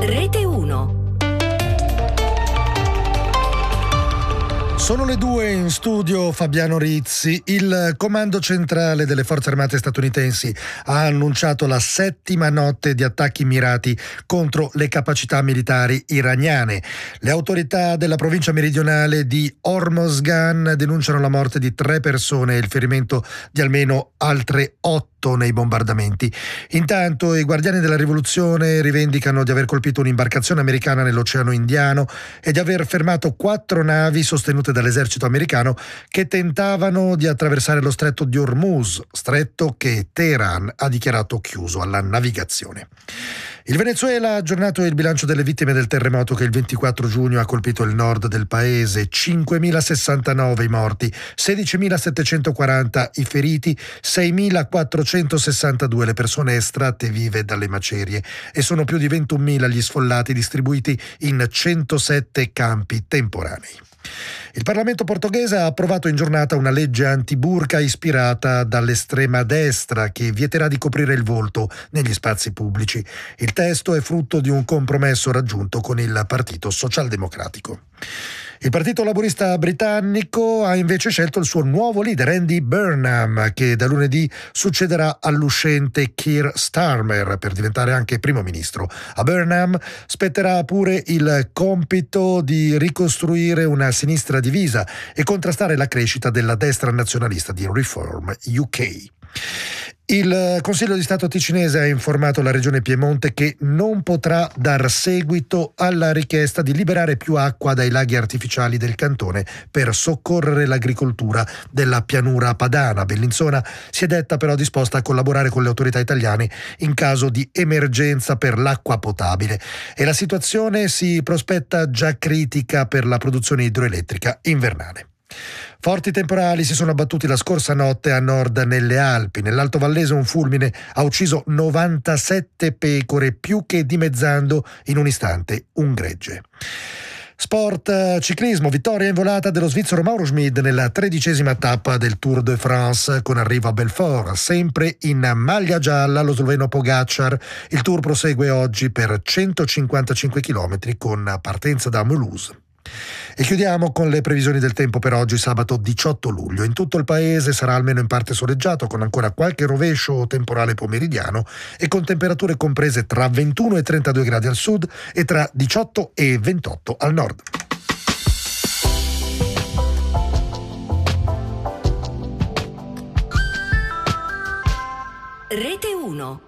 Rete 1. Sono le 2 in studio Fabiano Rizzi. Il Comando Centrale delle Forze Armate statunitensi ha annunciato la 7ª notte di attacchi mirati contro le capacità militari iraniane. Le autorità della provincia meridionale di Hormozgan denunciano la morte di 3 persone e il ferimento di almeno altre 8 nei bombardamenti. Intanto i guardiani della rivoluzione rivendicano di aver colpito un'imbarcazione americana nell'Oceano Indiano e di aver fermato 4 navi sostenute dall'esercito americano che tentavano di attraversare lo stretto di Hormuz, stretto che Teheran ha dichiarato chiuso alla navigazione. Il Venezuela ha aggiornato il bilancio delle vittime del terremoto che il 24 giugno ha colpito il nord del paese: 5.069 i morti, 16.740 i feriti, 6.462 le persone estratte vive dalle macerie e sono più di 21.000 gli sfollati distribuiti in 107 campi temporanei. Il Parlamento portoghese ha approvato in giornata una legge anti-burka ispirata dall'estrema destra che vieterà di coprire il volto negli spazi pubblici. Il testo è frutto di un compromesso raggiunto con il Partito Socialdemocratico. Il Partito Laburista britannico ha invece scelto il suo nuovo leader, Andy Burnham, che da lunedì succederà all'uscente Keir Starmer per diventare anche primo ministro. A Burnham spetterà pure il compito di ricostruire una sinistra divisa e contrastare la crescita della destra nazionalista di Reform UK. Il Consiglio di Stato ticinese ha informato la regione Piemonte che non potrà dar seguito alla richiesta di liberare più acqua dai laghi artificiali del cantone per soccorrere l'agricoltura della pianura padana. Bellinzona si è detta però disposta a collaborare con le autorità italiane in caso di emergenza per l'acqua potabile e la situazione si prospetta già critica per la produzione idroelettrica invernale. Forti temporali si sono abbattuti la scorsa notte a nord nelle Alpi. Nell'Alto Vallese un fulmine ha ucciso 97 pecore, più che dimezzando in un istante un gregge. Sport, ciclismo, vittoria in volata dello svizzero Mauro Schmid nella 13ª tappa del Tour de France con arrivo a Belfort. Sempre in maglia gialla lo sloveno Pogačar. Il Tour prosegue oggi per 155 km con partenza da Mulhouse. E chiudiamo con le previsioni del tempo per oggi, sabato 18 luglio. In tutto il paese sarà almeno in parte soleggiato, con ancora qualche rovescio temporale pomeridiano e con temperature comprese tra 21 e 32 gradi al sud e tra 18 e 28 al nord. Rete 1.